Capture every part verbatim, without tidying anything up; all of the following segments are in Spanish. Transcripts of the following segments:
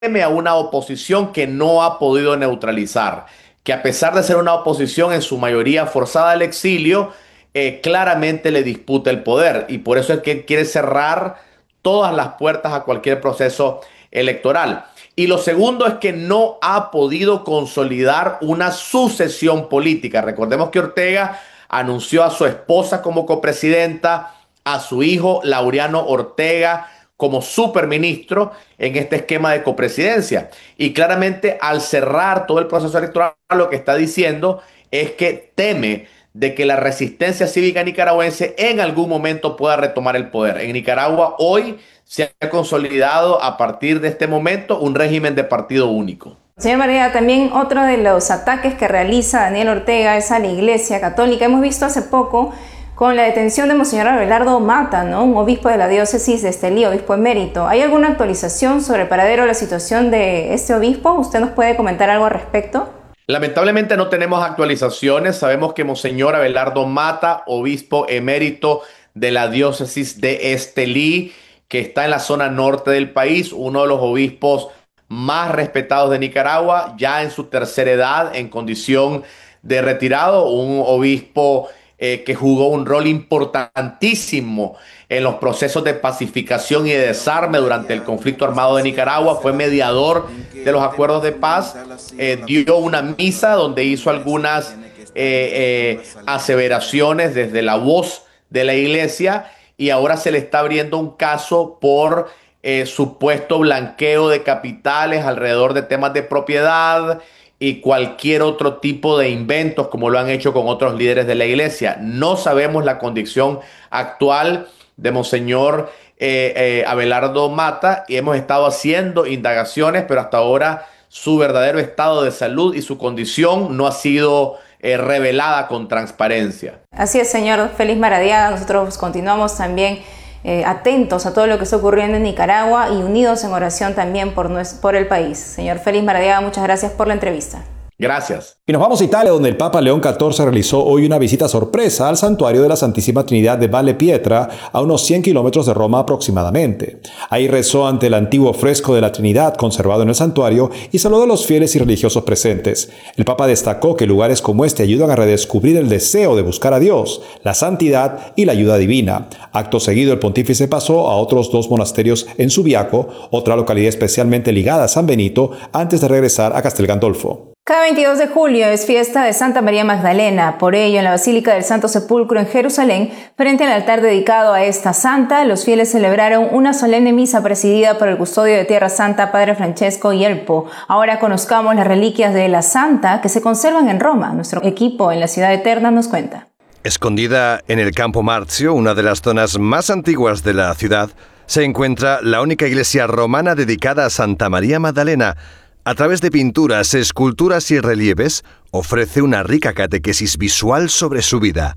teme a una oposición que no ha podido neutralizar, que a pesar de ser una oposición en su mayoría forzada al exilio, eh, claramente le disputa el poder y por eso es que quiere cerrar todas las puertas a cualquier proceso electoral. Y lo segundo es que no ha podido consolidar una sucesión política. Recordemos que Ortega anunció a su esposa como copresidenta, a su hijo Laureano Ortega como superministro en este esquema de copresidencia. Y claramente al cerrar todo el proceso electoral, lo que está diciendo es que teme de que la resistencia cívica nicaragüense en algún momento pueda retomar el poder. En Nicaragua hoy se ha consolidado a partir de este momento un régimen de partido único. Señor Maradiaga, también otro de los ataques que realiza Daniel Ortega es a la Iglesia Católica. Hemos visto hace poco con la detención de Monseñor Abelardo Mata, ¿no? Un obispo de la diócesis de Estelí, obispo emérito. ¿Hay alguna actualización sobre el paradero de la situación de este obispo? ¿Usted nos puede comentar algo al respecto? Lamentablemente no tenemos actualizaciones. Sabemos que Monseñor Abelardo Mata, obispo emérito de la diócesis de Estelí, que está en la zona norte del país, uno de los obispos más respetados de Nicaragua, ya en su tercera edad, en condición de retirado, un obispo eh, que jugó un rol importantísimo en los procesos de pacificación y de desarme durante el conflicto armado de Nicaragua, fue mediador de los acuerdos de paz, eh, dio una misa donde hizo algunas eh, eh, aseveraciones desde la voz de la iglesia y ahora se le está abriendo un caso por eh, supuesto blanqueo de capitales alrededor de temas de propiedad y cualquier otro tipo de inventos como lo han hecho con otros líderes de la iglesia. No sabemos la condición actual de Monseñor eh, eh, Abelardo Mata y hemos estado haciendo indagaciones, pero hasta ahora su verdadero estado de salud y su condición no ha sido eh, revelada con transparencia. Así es, señor Félix Maradiaga. Nosotros continuamos también eh, atentos a todo lo que está ocurriendo en Nicaragua y unidos en oración también por, por el país. Señor Félix Maradiaga, muchas gracias por la entrevista. Gracias. Y nos vamos a Italia, donde el Papa León catorce realizó hoy una visita sorpresa al santuario de la Santísima Trinidad de Valle Pietra, a unos cien kilómetros de Roma aproximadamente. Ahí rezó ante el antiguo fresco de la Trinidad conservado en el santuario y saludó a los fieles y religiosos presentes. El Papa destacó que lugares como este ayudan a redescubrir el deseo de buscar a Dios, la santidad y la ayuda divina. Acto seguido, el pontífice pasó a otros dos monasterios en Subiaco, otra localidad especialmente ligada a San Benito, antes de regresar a Castel Gandolfo. Cada veintidós de julio es fiesta de Santa María Magdalena. Por ello, en la Basílica del Santo Sepulcro en Jerusalén, frente al altar dedicado a esta santa, los fieles celebraron una solemne misa presidida por el custodio de Tierra Santa, Padre Francesco Yelpo. Ahora conozcamos las reliquias de la santa que se conservan en Roma. Nuestro equipo en la Ciudad Eterna nos cuenta. Escondida en el Campo Marzio, una de las zonas más antiguas de la ciudad, se encuentra la única iglesia romana dedicada a Santa María Magdalena. A través de pinturas, esculturas y relieves, ofrece una rica catequesis visual sobre su vida.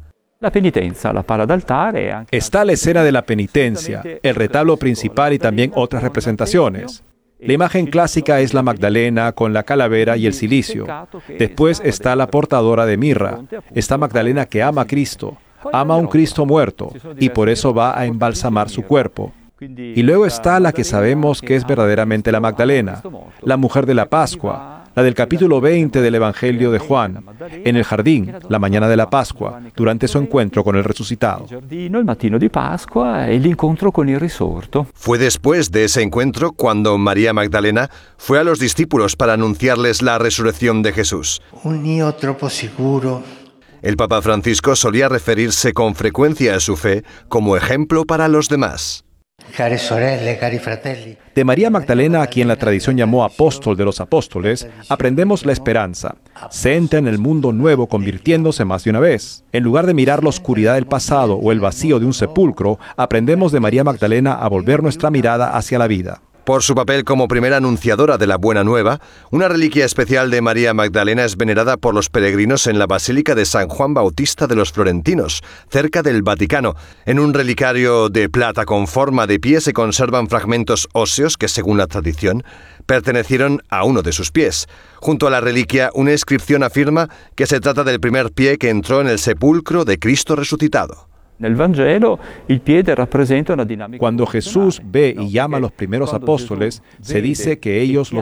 Está la escena de la penitencia, el retablo principal y también otras representaciones. La imagen clásica es la Magdalena con la calavera y el cilicio. Después está la portadora de mirra, esta Magdalena que ama a Cristo, ama a un Cristo muerto y por eso va a embalsamar su cuerpo. Y luego está la que sabemos que es verdaderamente la Magdalena, la mujer de la Pascua, la del capítulo veinte del Evangelio de Juan, en el jardín, la mañana de la Pascua, durante su encuentro con el resucitado. Fue después de ese encuentro cuando María Magdalena fue a los discípulos para anunciarles la resurrección de Jesús. Un io troppo sicuro. El Papa Francisco solía referirse con frecuencia a su fe como ejemplo para los demás. Care sorelle, cari fratelli. De María Magdalena, a quien la tradición llamó apóstol de los apóstoles, aprendemos la esperanza. Se entra en el mundo nuevo convirtiéndose más de una vez. En lugar de mirar la oscuridad del pasado o el vacío de un sepulcro, aprendemos de María Magdalena a volver nuestra mirada hacia la vida. Por su papel como primera anunciadora de la Buena Nueva, una reliquia especial de María Magdalena es venerada por los peregrinos en la Basílica de San Juan Bautista de los Florentinos, cerca del Vaticano. En un relicario de plata con forma de pie se conservan fragmentos óseos que, según la tradición, pertenecieron a uno de sus pies. Junto a la reliquia, una inscripción afirma que se trata del primer pie que entró en el sepulcro de Cristo resucitado. Cuando Jesús ve y llama a los primeros apóstoles, se dice que ellos los